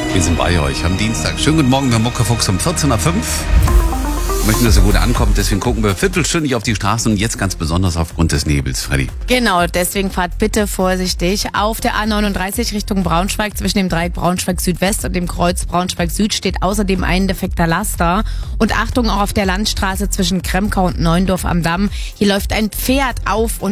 Wir sind bei euch am Dienstag. Schönen guten Morgen, wir haben Muckefuchs um 14.05 Uhr. Wir möchten, dass ihr gut ankommt, deswegen gucken wir viertelstündig auf die Straßen und jetzt ganz besonders aufgrund des Nebels, Freddy. Genau, deswegen fahrt bitte vorsichtig. Auf der A39 Richtung Braunschweig zwischen dem Dreieck Braunschweig Südwest und dem Kreuz Braunschweig Süd steht außerdem ein defekter Laster. Und Achtung, auch auf der Landstraße zwischen Kremkau und Neuendorf am Damm. Hier läuft ein Pferd auf und